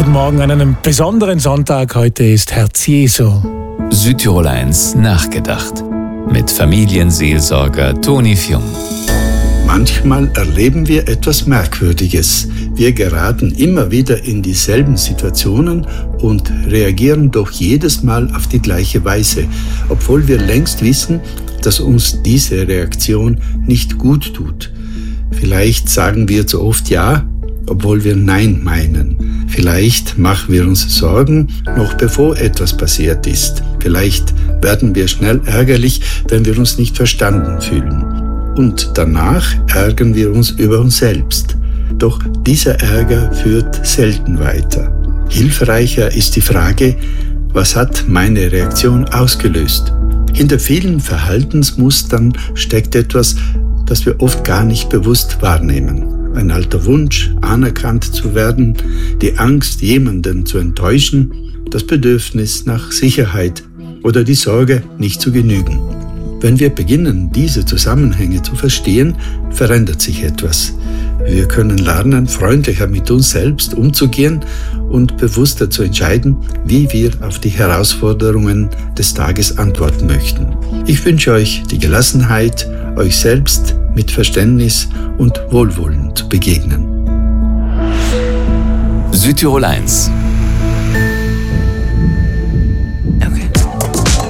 Guten Morgen an einem besonderen Sonntag. Heute ist Herz Jesu. Südtirol 1 nachgedacht. Mit Familienseelsorger Toni Fjung. Manchmal erleben wir etwas Merkwürdiges. Wir geraten immer wieder in dieselben Situationen und reagieren doch jedes Mal auf die gleiche Weise, obwohl wir längst wissen, dass uns diese Reaktion nicht gut tut. Vielleicht sagen wir zu oft Ja, obwohl wir Nein meinen. Vielleicht machen wir uns Sorgen, noch bevor etwas passiert ist. Vielleicht werden wir schnell ärgerlich, wenn wir uns nicht verstanden fühlen. Und danach ärgern wir uns über uns selbst. Doch dieser Ärger führt selten weiter. Hilfreicher ist die Frage, was hat meine Reaktion ausgelöst? Hinter vielen Verhaltensmustern steckt etwas, das wir oft gar nicht bewusst wahrnehmen. Ein alter Wunsch, anerkannt zu werden, die Angst, jemanden zu enttäuschen, das Bedürfnis nach Sicherheit oder die Sorge, nicht zu genügen. Wenn wir beginnen, diese Zusammenhänge zu verstehen, verändert sich etwas. Wir können lernen, freundlicher mit uns selbst umzugehen und bewusster zu entscheiden, wie wir auf die Herausforderungen des Tages antworten möchten. Ich wünsche euch die Gelassenheit, euch selbst mit Verständnis und Wohlwollen zu begegnen. Südtirol 1